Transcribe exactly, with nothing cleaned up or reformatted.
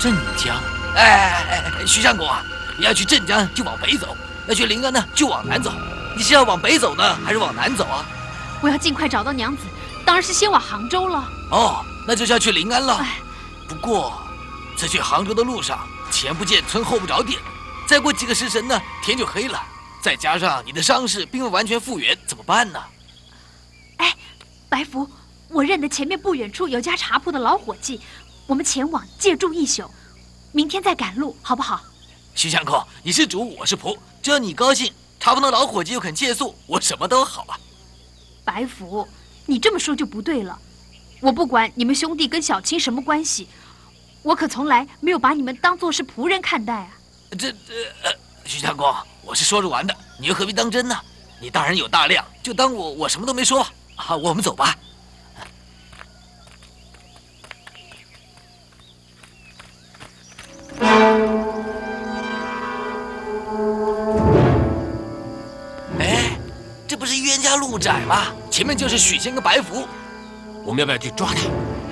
镇江。哎哎哎，徐相公啊，你要去镇江就往北走，要去临安呢就往南走。你是要往北走呢，还是往南走啊？ 我要尽快找到娘子，当然是先往杭州了。 哦，那就是要去临安了。 哎， 不过，在去杭州的路上，前不见村后不着店，再过几个时辰呢，天就黑了。再加上你的伤势并未完全复原，怎么办呢？ 哎，白福，我认得前面不远处有家茶铺的老伙计，我们前往借住一宿，明天再赶路，好不好？ 徐相公，你是主，我是仆，只要你高兴，茶铺的老伙计又肯借宿，我什么都好啊。 白福，你这么说就不对了。我不管你们兄弟跟小青什么关系，我可从来没有把你们当作是仆人看待啊。 这这、呃，徐相公，我是说着玩的，你又何必当真呢？你大人有大量，就当我我什么都没说。好，我们走吧。哎，这不是冤家路窄吗？前面就是许仙跟白福。 我们要不要去抓他？